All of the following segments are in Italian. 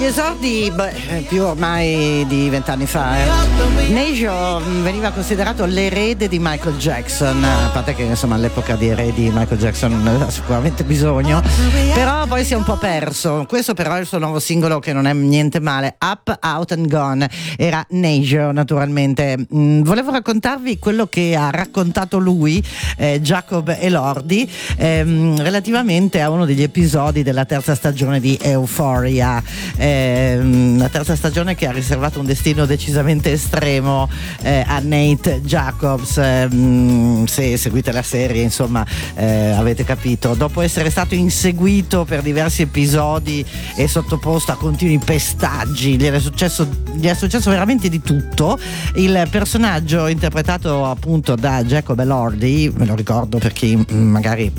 Agli esordi, più ormai di 20 anni fa, Nejo veniva considerato l'erede di Michael Jackson, a parte che insomma all'epoca di eredi Michael Jackson non aveva sicuramente bisogno, però poi si è un po' perso. Questo però è il suo nuovo singolo, che non è niente male, Up, Out and Gone. Era Nejo, naturalmente. Volevo raccontarvi quello che ha raccontato lui, Jacob Elordi, relativamente a uno degli episodi della terza stagione di Euphoria, la terza stagione che ha riservato un destino decisamente estremo a Nate Jacobs. Se seguite la serie, insomma, avete capito. Dopo essere stato inseguito per diversi episodi e sottoposto a continui pestaggi, gli è successo veramente di tutto. Il personaggio interpretato appunto da Jacob Elordi, me lo ricordo per chi magari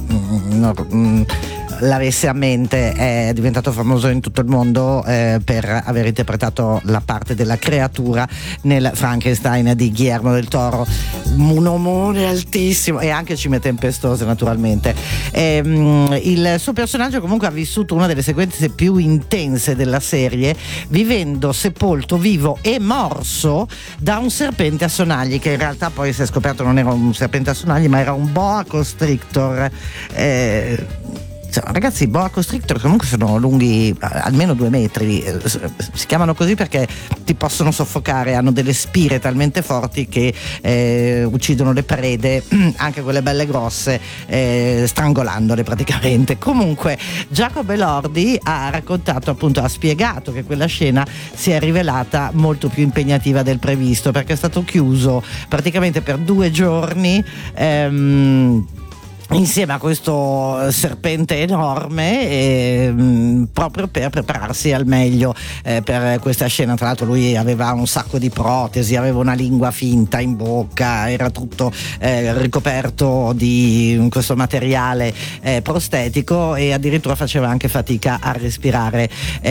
l'avesse a mente, è diventato famoso in tutto il mondo per aver interpretato la parte della creatura nel Frankenstein di Guillermo del Toro, un omone altissimo e anche cime tempestose, naturalmente. Il suo personaggio comunque ha vissuto una delle sequenze più intense della serie, vivendo sepolto vivo e morso da un serpente a sonagli, che in realtà poi si è scoperto non era un serpente a sonagli ma era un boa constrictor. Ragazzi, i boa constrictor comunque sono lunghi almeno 2 metri, si chiamano così perché ti possono soffocare, hanno delle spire talmente forti che uccidono le prede, anche quelle belle grosse, strangolandole praticamente. Comunque Jacob Elordi ha raccontato, appunto, ha spiegato che quella scena si è rivelata molto più impegnativa del previsto, perché è stato chiuso praticamente per 2 giorni insieme a questo serpente enorme, proprio per prepararsi al meglio per questa scena. Tra l'altro lui aveva un sacco di protesi, aveva una lingua finta in bocca, era tutto ricoperto di questo materiale prostetico e addirittura faceva anche fatica a respirare.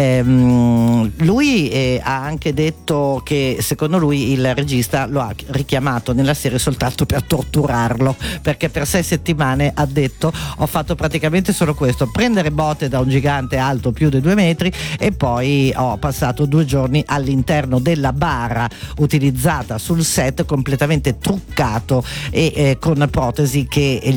Lui ha anche detto che secondo lui il regista lo ha richiamato nella serie soltanto per torturarlo, perché per 6 settimane, ha detto, ho fatto praticamente solo questo: prendere botte da un gigante alto più di 2 metri, e poi ho passato 2 giorni all'interno della bara utilizzata sul set, completamente truccato e con protesi che